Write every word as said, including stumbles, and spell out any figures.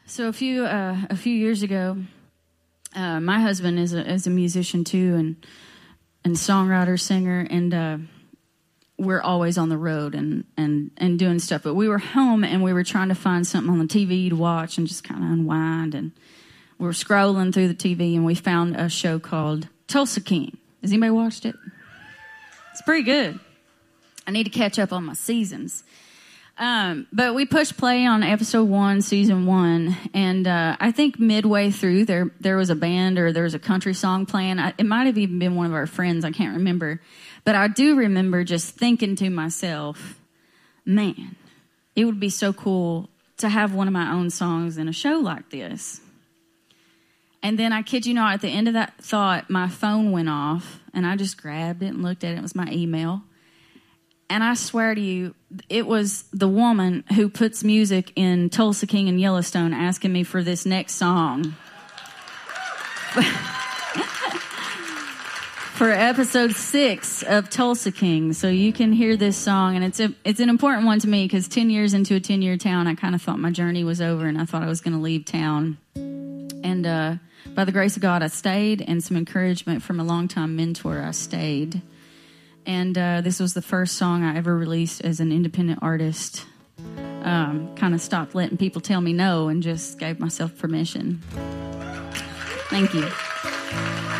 So a few uh, a few years ago, uh, my husband is a is a musician too, and and songwriter, singer, and uh, we're always on the road and, and, and doing stuff. But we were home and we were trying to find something on the T V to watch and just kind of unwind. And we were scrolling through the T V and we found a show called Tulsa King. Has anybody watched it? It's pretty good. I need to catch up on my seasons. Um, but we pushed play on episode one, season one, and uh, I think midway through there there was a band or there was a country song playing. I, it might have even been one of our friends. I can't remember. But I do remember just thinking to myself, man, it would be so cool to have one of my own songs in a show like this. And then I kid you not, at the end of that thought, my phone went off, and I just grabbed it and looked at it. It was my email. And I swear to you, it was the woman who puts music in Tulsa King and Yellowstone asking me for this next song. For episode six of Tulsa King. So you can hear this song, and it's a it's an important one to me because ten years into a ten-year town, I kind of thought my journey was over, and I thought I was going to leave town. And uh, by the grace of God, I stayed, and some encouragement from a longtime mentor, I stayed. And uh, this was the first song I ever released as an independent artist. Um, kind of stopped letting people tell me no and just gave myself permission. Thank you.